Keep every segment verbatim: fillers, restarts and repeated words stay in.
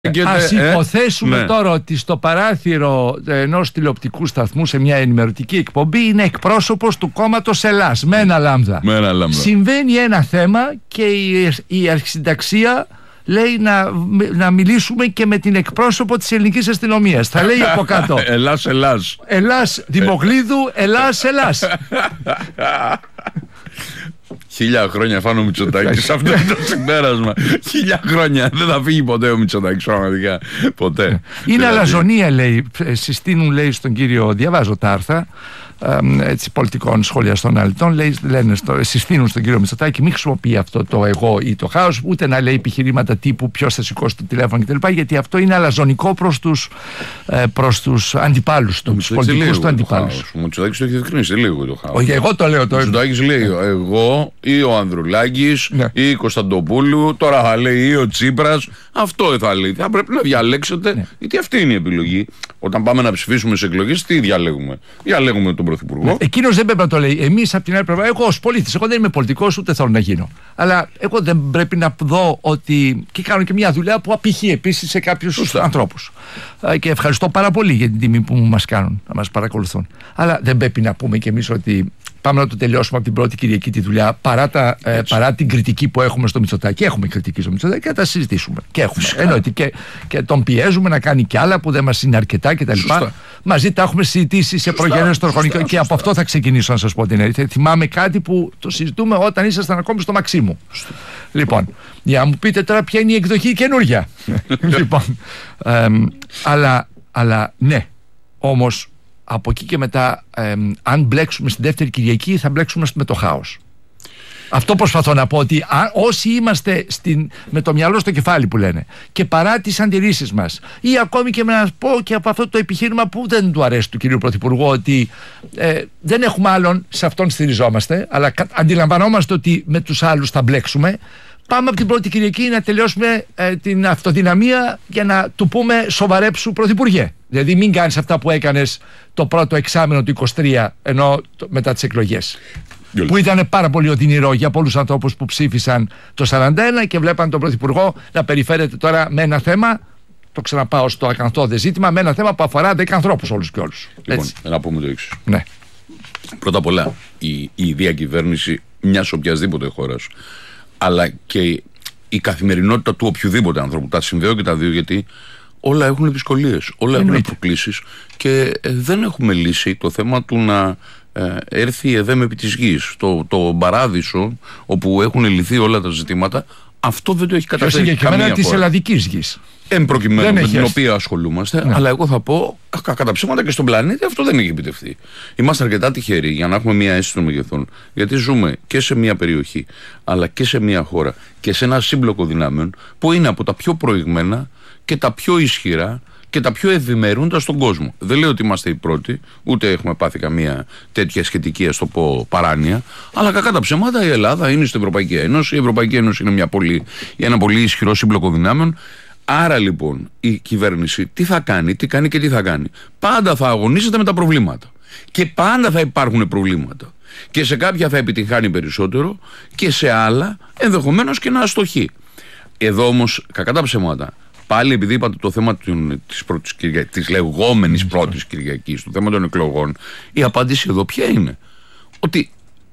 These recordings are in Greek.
Ας υποθέσουμε ναι. τώρα ότι στο παράθυρο ενός τηλεοπτικού σταθμού σε μια ενημερωτική εκπομπή είναι εκπρόσωπος του κόμματος Ελλάς με ένα λάμδα. Με ένα λάμδα. Συμβαίνει ένα θέμα και η, η αρχισυνταξία λέει να, να μιλήσουμε και με την εκπρόσωπο της ελληνικής αστυνομίας. Θα λέει από κάτω Ελλάς, Ελλάς. Ελλάς Δημοκλίδου, Ελλάς, Ελλάς. Χίλια χρόνια φάνω Μητσοτάκης. Αυτό είναι το συμπέρασμα. Χίλια χρόνια. Δεν θα φύγει ποτέ ο Μητσοτάκης, πραγματικά. Ποτέ. Είναι δηλαδή... αλαζονία, λέει. Συστήνουν, λέει, στον κύριο. Διαβάζω τα άρθρα έτσι, πολιτικών σχολιαστών αλητών. Λέει, λένε στο, συστήνουν στον κύριο Μητσοτάκη μην χρησιμοποιεί αυτό το εγώ ή το χάος, ούτε να λέει επιχειρήματα τύπου ποιος θα σηκώσει το τηλέφωνο κτλ. Γιατί αυτό είναι αλαζονικό προς τους, προς τους αντιπάλους του, τους πολιτικούς του αντιπάλους. Ο Μητσοτάκης το έχει διευκρινίσει λίγο το χάος. Όχι, εγώ το λέω το. Ο Μητσοτάκης λέει εγώ ή ο Ανδρουλάκης ναι. ή η Κωνσταντοπούλου, τώρα θα λέει ή ο Τσίπρας. Αυτό θα λέει. Θα πρέπει να διαλέξετε, ναι. γιατί αυτή είναι η επιλογή. Όταν πάμε να ψηφίσουμε σε εκλογές, τι διαλέγουμε. Διαλέγουμε τον Πρωθυπουργό. Ναι. Εκείνος δεν πρέπει να το λέει. Εμείς από την άλλη πλευρά, εγώ ως πολίτης, εγώ δεν είμαι πολιτικός ούτε θέλω να γίνω. Αλλά εγώ δεν πρέπει να δω ότι. Και κάνω και μια δουλειά που απηχεί επίσης σε κάποιους ανθρώπους. Και ευχαριστώ πάρα πολύ για την τιμή που μας κάνουν, να μας παρακολουθούν. Αλλά δεν πρέπει να πούμε κι εμείς ότι πάμε να το τελειώσουμε από την πρώτη Κυριακή τη δουλειά παρά, τα, ε, παρά την κριτική που έχουμε στο Μητσοτάκη. Έχουμε κριτική στο Μητσοτάκη και θα τα συζητήσουμε. Και έχουμε. Εννοείται και, και τον πιέζουμε να κάνει κι άλλα που δεν μας είναι αρκετά κτλ. Μαζί τα έχουμε συζητήσει σε προγενέστερο χρονικό και από αυτό θα ξεκινήσω να σας πω την αλήθεια. Θυμάμαι κάτι που το συζητούμε όταν ήσασταν ακόμη στο Μαξίμου. Λοιπόν, για να μου πείτε τώρα ποια είναι η εκδοχή καινούργια. Λοιπόν, ε, αλλά, αλλά ναι, όμως από εκεί και μετά, ε, αν μπλέξουμε στην δεύτερη Κυριακή, θα μπλέξουμε με το χάος. Αυτό προσπαθώ να πω, ότι α, όσοι είμαστε στην, με το μυαλό στο κεφάλι που λένε και παρά τις αντιρρήσεις μας, ή ακόμη και να πω και από αυτό το επιχείρημα που δεν του αρέσει του κυρίου Πρωθυπουργού, ότι ε, δεν έχουμε άλλον, σε αυτόν στηριζόμαστε, αλλά κα, αντιλαμβανόμαστε ότι με τους άλλους θα μπλέξουμε. Πάμε από την πρώτη Κυριακή να τελειώσουμε ε, την αυτοδυναμία για να του πούμε σοβαρέψου Πρωθυπουργέ. Δηλαδή μην κάνεις αυτά που έκανες το πρώτο εξάμηνο του είκοσι τρία ενώ το, μετά τις εκλογές. Γιόλ. Που ήταν πάρα πολύ οδυνηρό για πολλούς ανθρώπους που ψήφισαν το σαράντα ένα και βλέπαν τον Πρωθυπουργό να περιφέρεται τώρα με ένα θέμα, το ξαναπάω στο ακαθόδε ζήτημα, με ένα θέμα που αφορά δέκα ανθρώπους όλους και όλους. Λοιπόν, να πούμε το εξής. Ναι. Πρώτα απ' όλα, η, η διακυβέρνηση μιας οποιασδήποτε χώρας, αλλά και η καθημερινότητα του οποιοδήποτε ανθρώπου, τα συνδέω και τα δύο, γιατί όλα έχουν δυσκολίες, όλα Εννοείται. έχουν προκλήσεις και ε, δεν έχουμε λύσει το θέμα του να ε, έρθει εδέμ επί της γης, το, το παράδεισο όπου έχουν λυθεί όλα τα ζητήματα. Αυτό δεν το έχει καταφέρει καμία χώρα. Συγκεκριμένα της ελλαδικής γης. Εν προκειμένου με την έρθει. οποία ασχολούμαστε, ναι. αλλά εγώ θα πω κα, κατά ψέματα και στον πλανήτη αυτό δεν έχει επιτευχθεί. Είμαστε αρκετά τυχεροί για να έχουμε μια αίσθηση των μεγεθών, γιατί ζούμε και σε μια περιοχή, αλλά και σε μια χώρα και σε ένα σύμπλοκο δυνάμεων που είναι από τα πιο προηγμένα και τα πιο ισχυρά και τα πιο ευημερούντα στον κόσμο. Δεν λέω ότι είμαστε οι πρώτοι, ούτε έχουμε πάθει καμία τέτοια σχετική, ας το πω, παράνοια, αλλά κακά τα ψέματα η Ελλάδα είναι στην Ευρωπαϊκή Ένωση. Η Ευρωπαϊκή Ένωση είναι μια πολύ, ένα πολύ ισχυρό σύμπλοκο δυνάμεων. Άρα λοιπόν η κυβέρνηση τι θα κάνει, τι κάνει και τι θα κάνει. Πάντα θα αγωνίζεται με τα προβλήματα. Και πάντα θα υπάρχουν προβλήματα. Και σε κάποια θα επιτυγχάνει περισσότερο και σε άλλα ενδεχομένως και να αστοχεί. Εδώ όμως, κακά τα ψέματα, πάλι επειδή είπατε το θέμα της, πρώτης, της λεγόμενης πρώτης Κυριακής, το θέμα των εκλογών, η απάντηση εδώ ποια είναι? Ότι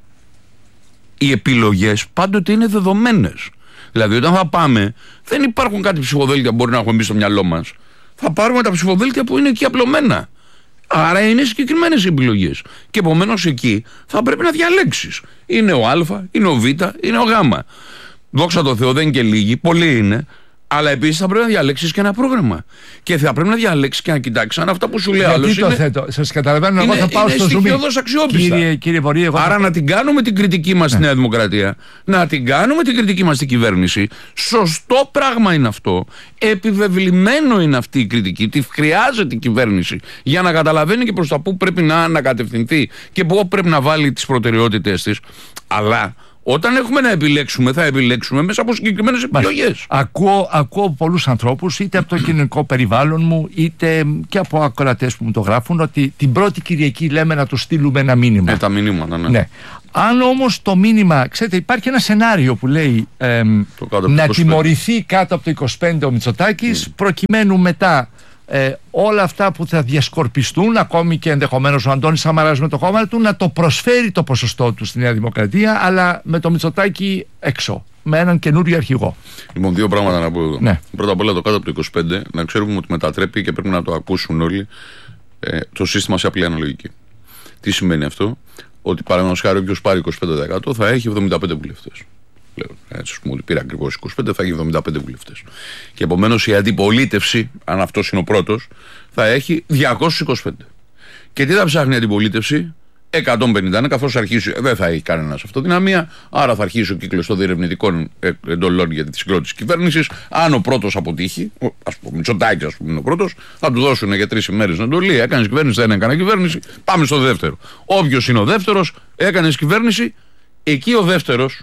οι επιλογές πάντοτε είναι δεδομένες. Δηλαδή, όταν θα πάμε, δεν υπάρχουν κάτι ψηφοδέλτια που μπορεί να έχουμε εμείς στο μυαλό μας. Θα πάρουμε τα ψηφοδέλτια που είναι εκεί απλωμένα. Άρα είναι συγκεκριμένες οι επιλογές. Και επομένως εκεί θα πρέπει να διαλέξεις. Είναι ο Α, είναι ο Β, είναι ο Γ. Δόξα τω Θεώ, δεν είναι και λίγοι, πολλοί είναι. Αλλά επίσης θα πρέπει να διαλέξεις και ένα πρόγραμμα. Και θα πρέπει να διαλέξεις και να κοιτάξεις αν αυτά που σου λέει άλλος. Γιατί το είναι... θέτω, σας καταλαβαίνω, είναι, εγώ θα πάω είναι στο ζουμί. Κύριε, κύριε Βορή, εγώ Άρα θα... να την κάνουμε την κριτική μας στη Νέα Δημοκρατία, να την κάνουμε την κριτική μας στην κυβέρνηση. Σωστό πράγμα είναι αυτό. Επιβεβλημένο είναι αυτή η κριτική. Τι χρειάζεται η κυβέρνηση για να καταλαβαίνει και προς τα πού πρέπει να ανακατευθυνθεί και πού πρέπει να βάλει τις προτεραιότητες της. Αλλά Όταν έχουμε να επιλέξουμε, θα επιλέξουμε μέσα από συγκεκριμένες επιλογές. Ακούω, ακούω πολλούς ανθρώπους, είτε από το κοινωνικό περιβάλλον μου, είτε και από ακροατές που μου το γράφουν, ότι την πρώτη Κυριακή λέμε να του στείλουμε ένα μήνυμα. Ε, τα μηνύματα, ναι. ναι. Αν όμως το μήνυμα, ξέρετε, υπάρχει ένα σενάριο που λέει ε, να τιμωρηθεί κάτω από το είκοσι πέντε ο Μητσοτάκης, mm. προκειμένου μετά ε, όλα αυτά που θα διασκορπιστούν, ακόμη και ενδεχομένως ο Αντώνης Σαμαράς με το κόμμα του, να το προσφέρει το ποσοστό του στη Νέα Δημοκρατία, αλλά με το Μητσοτάκη έξω, με έναν καινούριο αρχηγό. Λοιπόν, δύο πράγματα να πω εδώ. Ναι. Πρώτα απ' όλα, το κάτω από το είκοσι πέντε, να ξέρουμε ότι μετατρέπει, και πρέπει να το ακούσουν όλοι, ε, το σύστημα σε απλή αναλογική. Τι σημαίνει αυτό? Ότι παραδείγματος χάρη, όποιος πάρει είκοσι πέντε τοις εκατό θα έχει εβδομήντα πέντε βουλευτές. Έτσι, ας πούμε, ότι πήρε ακριβώς είκοσι πέντε, θα έχει εβδομήντα πέντε βουλευτές. Και επομένως η αντιπολίτευση, αν αυτός είναι ο πρώτος, θα έχει διακόσιους είκοσι πέντε. Και τι θα ψάχνει η αντιπολίτευση? εκατόν πενήντα είναι, καθώς αρχίσει, δεν θα έχει κανένας αυτοδυναμία, άρα θα αρχίσει ο κύκλος των διερευνητικών εντολών για τη συγκρότηση της κυβέρνησης. Αν ο πρώτος αποτύχει, ας πούμε, Μητσοτάκης, ας πούμε, είναι ο πρώτος, θα του δώσουν για τρεις ημέρες εντολή. Έκανε κυβέρνηση, δεν έκανε κυβέρνηση, πάμε στο δεύτερο. Όποιος είναι ο δεύτερος, έκανε κυβέρνηση, εκεί ο δεύτερος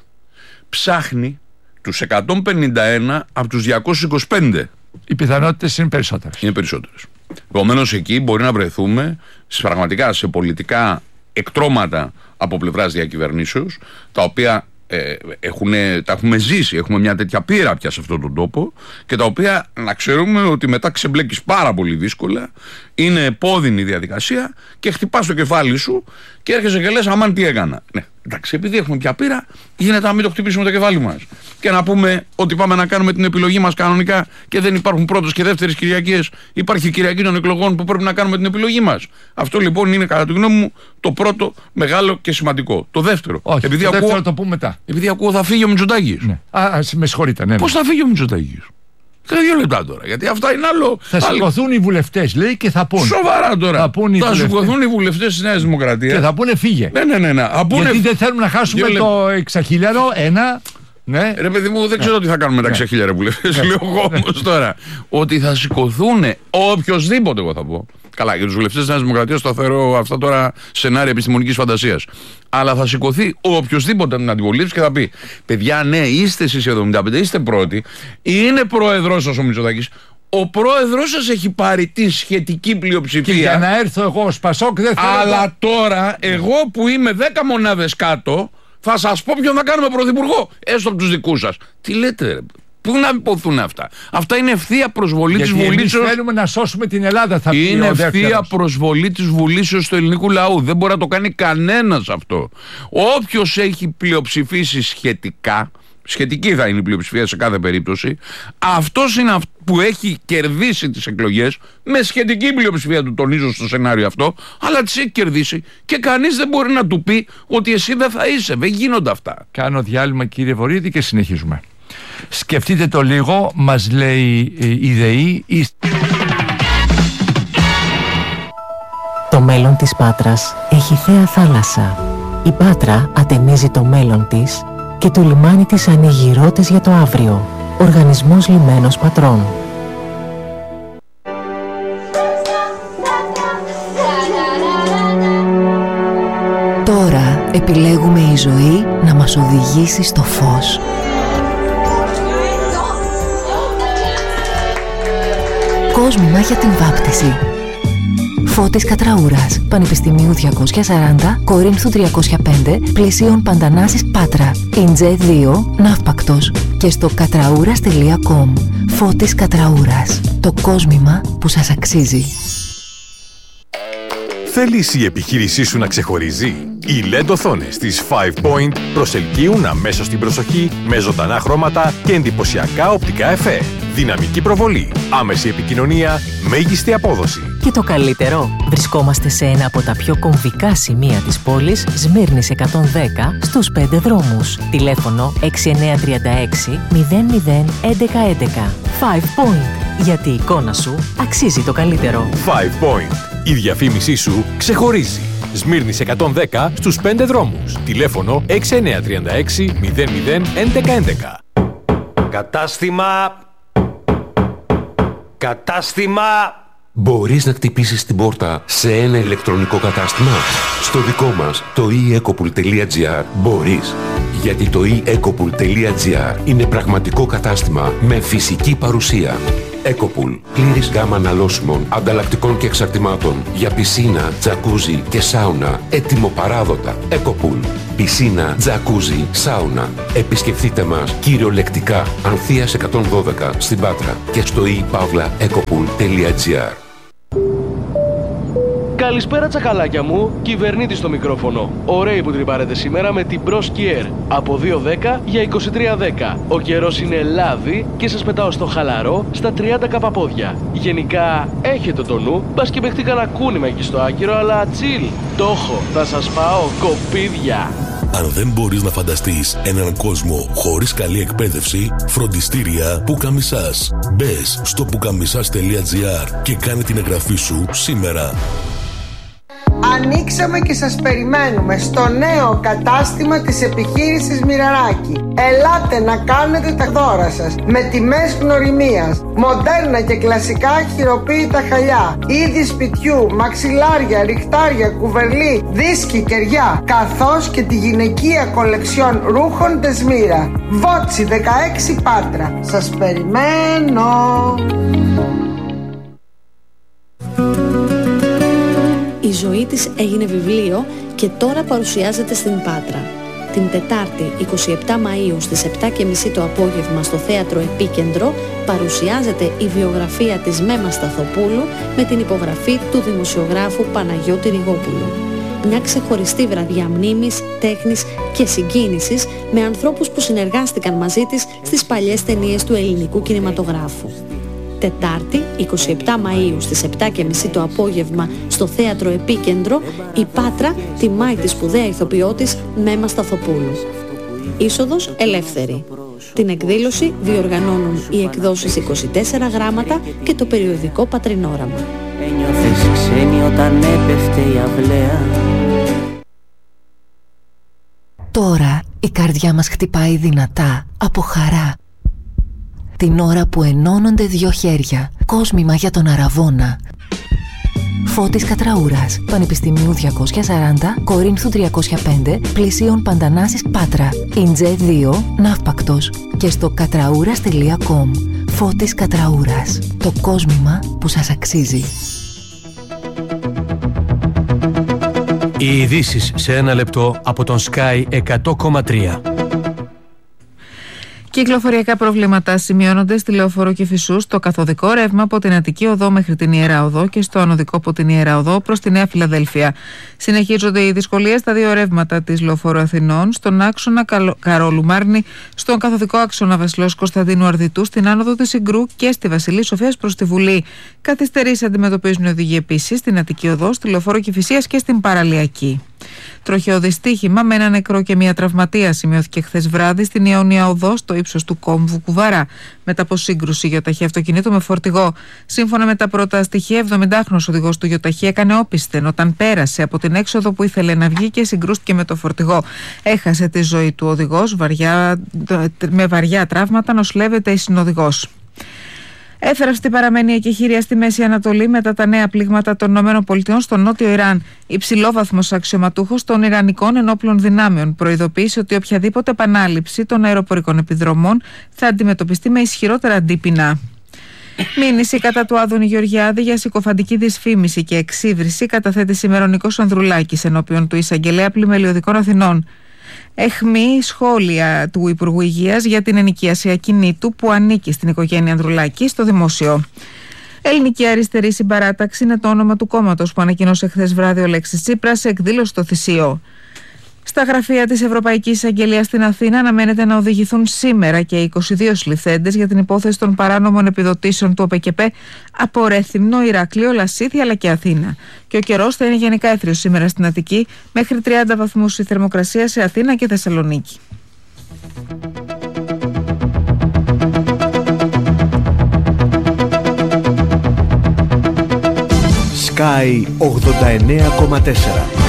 ψάχνει τους εκατόν πενήντα ένα από τους διακόσιους είκοσι πέντε. Οι πιθανότητες είναι περισσότερες. Είναι περισσότερες. Επομένως, εκεί μπορεί να βρεθούμε πραγματικά σε πολιτικά εκτρώματα από πλευράς διακυβερνήσεως, τα οποία ε, έχουνε, τα έχουμε ζήσει, έχουμε μια τέτοια πείρα πια σε αυτόν τον τόπο, και τα οποία να ξέρουμε ότι μετά ξεμπλέκεις πάρα πολύ δύσκολα, είναι επώδυνη διαδικασία και χτυπάς το κεφάλι σου και έρχεσαι και λες αμάν τι έκανα. Ναι, εντάξει, επειδή έχουμε πια πείρα, γίνεται να μην το χτυπήσουμε το κεφάλι μας και να πούμε ότι πάμε να κάνουμε την επιλογή μας κανονικά και δεν υπάρχουν πρώτες και δεύτερες Κυριακές. Υπάρχει η Κυριακή των εκλογών που πρέπει να κάνουμε την επιλογή μας. Αυτό λοιπόν είναι, κατά τη γνώμη μου, το πρώτο μεγάλο και σημαντικό. Το δεύτερο. Όχι, επειδή το ακούω, δεύτερο το πούμε μετά. Επειδή ακούω θα φύγει ο Μητσοτάκης. Ναι. Α, με συγχωρείτε, ναι. Πώς θα φύγει ο Μητσοτάκης? Κάνα δύο λεπτά τώρα, γιατί αυτά είναι άλλο. Θα σηκωθούν οι βουλευτές, λέει, και θα πούνε. Σοβαρά τώρα. Θα, θα σηκωθούν οι βουλευτές της Νέας Δημοκρατίας. Και θα πούνε φύγε. Ναι, ναι, ναι. ναι. Απούνε... Γιατί δεν θέλουμε να χάσουμε δύο το εξαχίλιαρο, ένα. Ναι. Ρε παιδί μου, δεν ξέρω τι θα κάνουμε με τα εξαχίλιαρα βουλευτές. Λέω εγώ όμως τώρα. Ότι θα σηκωθούν οποιοσδήποτε, εγώ θα πω. Καλά, για τους βουλευτές της Νέας Δημοκρατίας το θεωρώ αυτά τώρα σενάρια επιστημονικής φαντασίας. Αλλά θα σηκωθεί οποιοσδήποτε την αντιπολίτευση και θα πει: παιδιά, ναι, είστε εσείς εβδομήντα πέντε, είστε πρώτοι, είναι πρόεδρος σας ο Μητσοτάκης. Ο πρόεδρος σας έχει πάρει τη σχετική πλειοψηφία. Και για να έρθω εγώ ως Πασόκ δεν θέλω. Αλλά εγώ... τώρα, εγώ που είμαι δέκα μονάδες κάτω, θα σας πω ποιον θα κάνουμε πρωθυπουργό. Έστω από τους δικούς σας. Τι λέτε, ρε? Πού να υποθούν αυτά? Αυτά είναι ευθεία προσβολή της Βουλής. Εμείς θέλουμε να σώσουμε την Ελλάδα, θα πει. Είναι ευθεία προσβολή της Βουλής του ελληνικού λαού. Δεν μπορεί να το κάνει κανένας αυτό. Όποιος έχει πλειοψηφίσει σχετικά, σχετική θα είναι η πλειοψηφία σε κάθε περίπτωση, αυτός είναι που έχει κερδίσει τις εκλογές με σχετική πλειοψηφία, του τονίζω στο σενάριο αυτό, αλλά τις έχει κερδίσει και κανείς δεν μπορεί να του πει ότι εσύ δεν θα είσαι. Δεν γίνονται αυτά. Κάνω διάλειμμα, κύριε Βορύδη, και συνεχίζουμε. Σκεφτείτε το λίγο, μας λέει η ΔΕΗ. Το μέλλον της Πάτρας έχει θέα θάλασσα. Η Πάτρα ατενίζει το μέλλον της και το λιμάνι της ανοίγει ρότες για το αύριο. Οργανισμός Λιμένος Πατρών. Τώρα επιλέγουμε η ζωή να μας οδηγήσει στο φως. Κόσμημα για την βάπτιση. Φώτης Κατραούρας, Πανεπιστημίου διακόσια σαράντα, Κορίνθου τριακόσια πέντε, Πλησίων Παντανάσης Πάτρα, Ιντζέ δύο, Ναύπακτος και στο κατραούρας τελεία κομ. Φώτης Κατραούρας, το κόσμημα που σας αξίζει. Θέλεις η επιχείρησή σου να ξεχωρίζει? Οι ελ ι ντι οθόνες της Five Point προσελκύουν αμέσως την προσοχή με ζωντανά χρώματα και εντυπωσιακά οπτικά εφέ. Δυναμική προβολή, άμεση επικοινωνία, μέγιστη απόδοση. Και το καλύτερο, βρισκόμαστε σε ένα από τα πιο κομβικά σημεία της πόλης, Σμύρνης εκατόν δέκα, στους πέντε δρόμους. Τηλέφωνο έξι εννιά τρία έξι μηδέν μηδέν έντεκα έντεκα. Five Point, γιατί η εικόνα σου αξίζει το καλύτερο. Five Point, η διαφήμισή σου ξεχωρίζει. Σμύρνης εκατόν δέκα, στους πέντε δρόμους. Τηλέφωνο έξι εννιά τρία έξι μηδέν μηδέν έντεκα έντεκα. Κατάστημα... Κατάστημα... Μπορείς να χτυπήσεις την πόρτα σε ένα ηλεκτρονικό κατάστημα? Στο δικό μας, το e ecopool τελεία gr, μπορείς. Γιατί το e ecopool τελεία gr είναι πραγματικό κατάστημα με φυσική παρουσία. Ecopool, πλήρης γάμα αναλώσιμων, ανταλλακτικών και εξαρτημάτων για πισίνα, τζακούζι και σάουνα, έτοιμο παράδοτα. Ecopool, πισίνα, τζακούζι, σάουνα. Επισκεφτείτε μας κυριολεκτικά, Ανθείας εκατόν δώδεκα στην Πάτρα και στο e pavla ecopool τελεία gr. Καλησπέρα τσακαλάκια μου, κυβερνήτης στο μικρόφωνο. Ωραίοι που τρυπάρετε σήμερα με την Pro Skier. Από δύο δέκα για είκοσι τρία δέκα. Ο καιρός είναι λάδι και σας πετάω στο χαλαρό στα τριάντα καπαπόδια. Γενικά έχετε το νου, μπας και παιχτεί κανένα κούνημα εκεί στο άκυρο, αλλά chill. Το έχω, θα σας πάω κοπίδια. Αν δεν μπορείς να φανταστείς έναν κόσμο χωρίς καλή εκπαίδευση, φροντιστήρια Πουκαμισάς. Μπες στο πουκαμισάς τελεία gr και κάνε την εγγραφή σου σήμερα. Ανοίξαμε και σας περιμένουμε στο νέο κατάστημα της επιχείρησης Μοιραράκη. Ελάτε να κάνετε τα δώρα σας με τιμές γνωριμίας, μοντέρνα και κλασικά χειροποίητα χαλιά, είδη σπιτιού, μαξιλάρια, ριχτάρια, κουβερλί, δίσκοι, κεριά, καθώς και τη γυναικεία κολεξιόν ρούχων Τεσμήρα. Βότσι δεκαέξι Πάτρα. Σας περιμένω. Η ζωή της έγινε βιβλίο και τώρα παρουσιάζεται στην Πάτρα. Την Τετάρτη εικοστή εβδόμη Μαΐου στις επτά και μισή το απόγευμα στο Θέατρο Επίκεντρο παρουσιάζεται η βιογραφία της Μέμα Σταθοπούλου με την υπογραφή του δημοσιογράφου Παναγιώτη Ριγόπουλου. Μια ξεχωριστή βραδιά μνήμης, τέχνης και συγκίνησης με ανθρώπους που συνεργάστηκαν μαζί της στις παλιές ταινίες του ελληνικού κινηματογράφου. Τετάρτη, εικοστή εβδόμη Μαΐου στις επτά και μισή το απόγευμα στο Θέατρο Επίκεντρο, η Πάτρα τιμάει τη σπουδαία ηθοποιό της Μέμα Σταθοπούλου. Είσοδος ελεύθερη. Την εκδήλωση διοργανώνουν οι εκδόσεις είκοσι τέσσερα γράμματα και το περιοδικό Πατρινόραμα. Ένιωθες ξένη όταν έπεφτε η αυλαία. Τώρα η καρδιά μας χτυπάει δυνατά από χαρά. Την ώρα που ενώνονται δυο χέρια, κόσμημα για τον Αραβώνα. Φώτης Κατραούρας, Πανεπιστημίου διακόσια σαράντα, Κορίνθου τριακόσια πέντε, Πλησίων Παντανάσης Πάτρα, Ιντζέ δύο, Ναύπακτος και στο κατραούρας τελεία κομ. Φώτης Κατραούρας, το κόσμημα που σας αξίζει. Οι ειδήσεις σε ένα λεπτό από τον Sky εκατό κόμμα τρία. Κυκλοφοριακά προβλήματα σημειώνονται στη Λεωφόρο Κηφισού, στο καθοδικό ρεύμα από την Αττική Οδό μέχρι την Ιερά Οδό και στο ανωδικό από την Ιερά Οδό προς τη Νέα Φιλαδέλφια. Συνεχίζονται οι δυσκολίες στα δύο ρεύματα της Λεωφόρου Αθηνών, στον άξονα Καρόλου Μάρνη, στον καθοδικό άξονα Βασιλός Κωνσταντίνου Αρδιτού, στην άνοδο της Συγκρού και στη Βασιλή Σοφίας προς τη Βουλή. Καθυστερήσεις αντιμετωπίζουν οι οδηγοί επίσης στην Αττική Οδό, στη Λεωφόρο Κηφισίας και στην Παραλιακή. Τροχαίο δυστύχημα με ένα νεκρό και μία τραυματία σημειώθηκε χθες βράδυ στην Ιωνία Οδό, στο ύψος του κόμβου Κουβαρά, μετά από σύγκρουση γιοταχή αυτοκινήτου με φορτηγό. Σύμφωνα με τα πρώτα στοιχεία, εβδομηντάχρονος οδηγός του γιοταχή έκανε όπισθεν όταν πέρασε από την έξοδο που ήθελε να βγει και συγκρούστηκε με το φορτηγό. Έχασε τη ζωή του οδηγός βαριά, με βαριά τραύματα, νοσηλεύεται η συνοδηγός. Έθραυστη παραμένει η εκεχηρία στη Μέση Ανατολή μετά τα νέα πλήγματα των ΗΠΑ στο νότιο Ιράν. Υψηλόβαθμος αξιωματούχος των Ιρανικών ενόπλων δυνάμεων προειδοποίησε ότι οποιαδήποτε επανάληψη των αεροπορικών επιδρομών θα αντιμετωπιστεί με ισχυρότερα αντίπεινα. Μήνυση κατά του Άδωνη Γεωργιάδη για συκοφαντική δυσφήμιση και εξύβριση καταθέτει σήμερα ο Νίκος Ανδρουλάκης ενώπιον του Εισαγγελέα Πλημελιωδικών Αθηνών. Εχμή σχόλια του Υπουργού Υγείας για την ενοικίαση ακινήτου που ανήκει στην οικογένεια Ανδρουλάκη στο δημόσιο. Ελληνική Αριστερή Συμπαράταξη είναι το όνομα του κόμματος που ανακοίνωσε χθες βράδυ ο Αλέξης Τσίπρας σε εκδήλωση στο Θησίο. Στα γραφεία της Ευρωπαϊκής Εισαγγελίας στην Αθήνα αναμένεται να οδηγηθούν σήμερα και είκοσι δύο συλληφθέντες για την υπόθεση των παράνομων επιδοτήσεων του ΟΠΕΚΕΠΕ από Ρέθυμνο, Ηράκλειο, Λασίθι αλλά και Αθήνα. Και ο καιρός θα είναι γενικά έθριος σήμερα στην Αττική, μέχρι τριάντα βαθμούς η θερμοκρασία σε Αθήνα και Θεσσαλονίκη. Sky ογδόντα εννέα κόμμα τέσσερα.